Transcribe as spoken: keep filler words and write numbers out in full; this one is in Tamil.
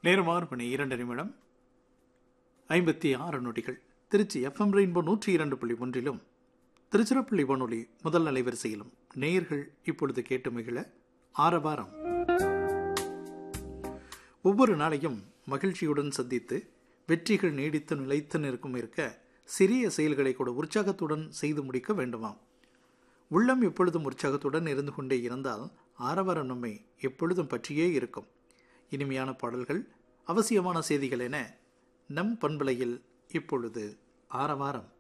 நேரம் ஆறு மணி இரண்டு நிமிடம் ஐம்பத்தி ஆறு நொடிகள். திருச்சி எஃப்எம் ரெயின்போ நூற்றி இரண்டு புள்ளி ஒன்றிலும் திருச்சிராப்பள்ளி வானொலி முதல் அலைவரிசையிலும் நேயர்கள் இப்பொழுது கேட்டு மகிழ ஆரவாரம். ஒவ்வொரு நாளையும் மகிழ்ச்சியுடன் சந்தித்து வெற்றிகள் நீடித்து நிலைத்து நிற்கும் இருக்க சிறிய செயல்களை கூட உற்சாகத்துடன் செய்து முடிக்க வேண்டுமாம். உள்ளம் எப்பொழுதும் உற்சாகத்துடன் இருந்து கொண்டே இருந்தால் ஆரவாரம் நம்மை எப்பொழுதும் பற்றியே இருக்கும். இனிமையான பாடல்கள், அவசியமான செய்திகள் என நம் பண்பலையில் இப்பொழுது ஆரவாரம்.